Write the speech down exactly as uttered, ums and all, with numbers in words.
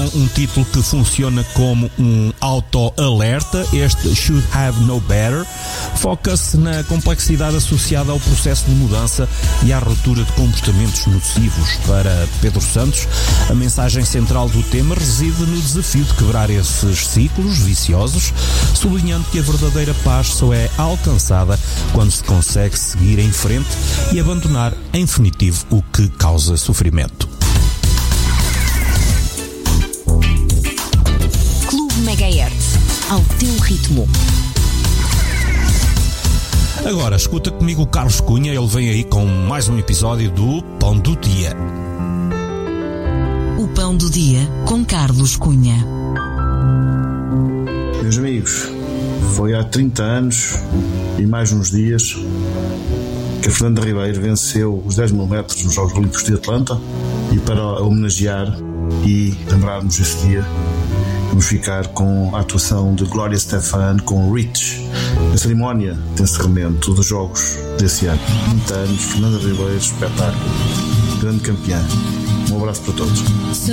um título que funciona como um auto-alerta. Este Should Have No Better foca-se na complexidade associada ao processo de mudança e à ruptura de comportamentos nocivos. Para Pedro Santos, a mensagem central do tema reside no desafio de quebrar esses ciclos viciosos, sublinhando que a verdadeira paz só é alcançada quando se consegue seguir em frente e abandonar, em definitivo, o que causa sofrimento. Clube Megahertz, ao teu ritmo. Agora, escuta comigo o Carlos Cunha, ele vem aí com mais um episódio do Pão do Dia. O Pão do Dia com Carlos Cunha. Meus amigos, foi há trinta anos e mais uns dias que a Fernanda Ribeiro venceu os dez mil metros nos Jogos Olímpicos de Atlanta, e para a homenagear e lembrarmos esse dia, vamos ficar com a atuação de Gloria Estefan com Reach, a cerimónia de encerramento dos Jogos desse ano. trinta anos, Fernanda Ribeiro, espetáculo, grande campeã. Um abraço para todos.